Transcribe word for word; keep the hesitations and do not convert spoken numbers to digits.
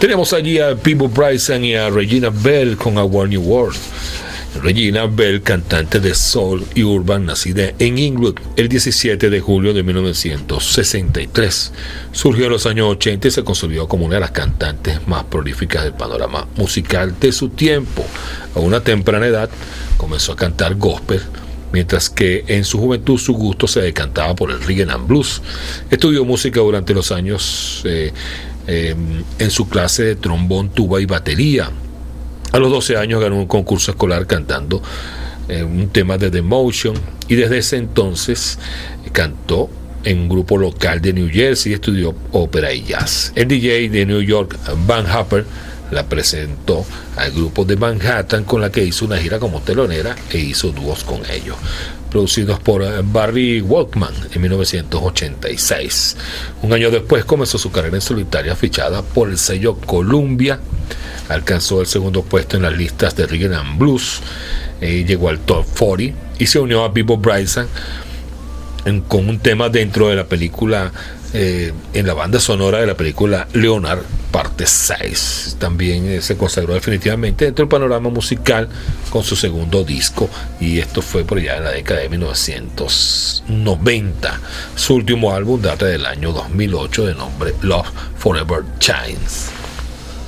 Tenemos allí a Peabo Bryson y a Regina Bell con A War New World. Regina Bell, cantante de soul y urban, nacida en Inglewood el diecisiete de julio de mil novecientos sesenta y tres. Surgió en los años ochenta y se consolidó como una de las cantantes más prolíficas del panorama musical de su tiempo. A una temprana edad comenzó a cantar gospel, mientras que en su juventud su gusto se decantaba por el rhythm and blues. Estudió música durante los años eh, eh, en su clase de trombón, tuba y batería. A los doce años ganó un concurso escolar cantando eh, un tema de The Motion, y desde ese entonces eh, cantó en un grupo local de New Jersey y estudió ópera y jazz. El D J de New York, Van Harper, la presentó al grupo de Manhattan, con la que hizo una gira como telonera e hizo dúos con ellos, producidos por Barry Walkman en mil novecientos ochenta y seis. Un año después comenzó su carrera en solitaria, fichada por el sello Columbia. Alcanzó el segundo puesto en las listas de Rhythm and Blues, eh, llegó al top cuarenta y se unió a Peabo Bryson en, con un tema dentro de la película, eh, en la banda sonora de la película Leonard parte seis. También eh, se consagró definitivamente dentro del panorama musical con su segundo disco, y esto fue por allá en la década de mil novecientos noventa. Su último álbum data del año dos mil ocho, de nombre Love Forever Shines.